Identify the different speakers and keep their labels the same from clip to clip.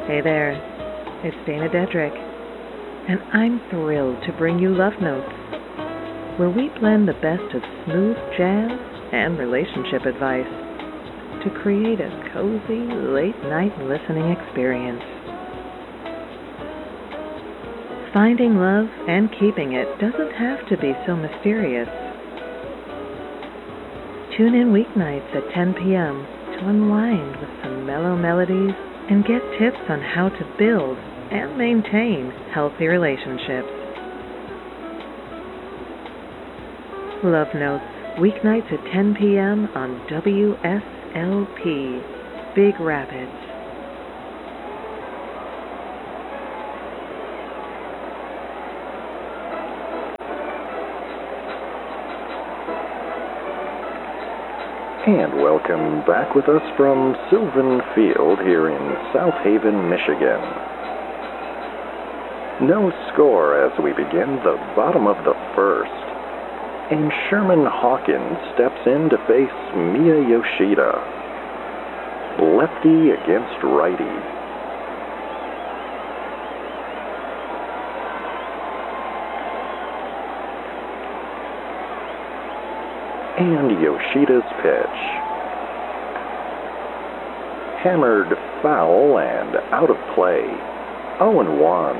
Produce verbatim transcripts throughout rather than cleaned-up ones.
Speaker 1: Hey there, it's Dana Dedrick, and I'm thrilled to bring you Love Notes, where we blend the best of smooth jazz and relationship advice to create a cozy late-night listening experience. Finding love and keeping it doesn't have to be so mysterious. Tune in weeknights at ten p.m. to unwind with some mellow melodies and get tips on how to build and maintain healthy relationships. Love Notes, weeknights at ten p.m. on W S L P, Big Rapids.
Speaker 2: And welcome back with us from Sylvan Field here in South Haven, Michigan. No score as we begin the bottom of the first. And Sherman Hawkins steps in to face Miya Yoshida. Lefty against righty. And Yoshida's pitch. Hammered foul and out of play. oh and one.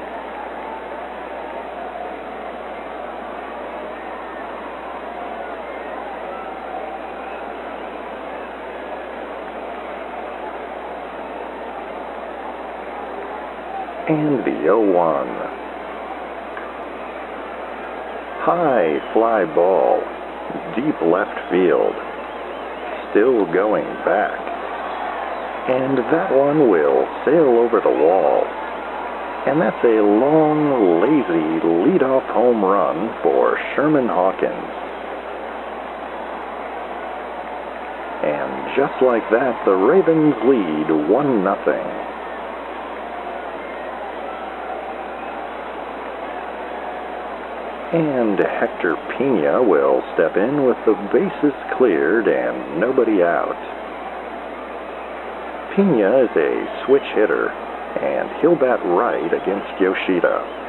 Speaker 2: And the oh one. High fly ball. Deep left field. Still going back. And that one will sail over the wall. And that's a long, lazy leadoff home run for Sherman Hawkins. And just like that, the Ravens lead one nothing. And Hector Pena will step in with the bases cleared and nobody out. Pena is a switch hitter, and he'll bat right against Yoshida.